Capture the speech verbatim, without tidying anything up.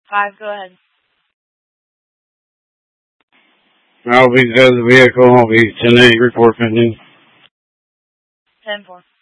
Five, go ahead. I'll be out of the vehicle. I'll be ten eight report pending. Ten four.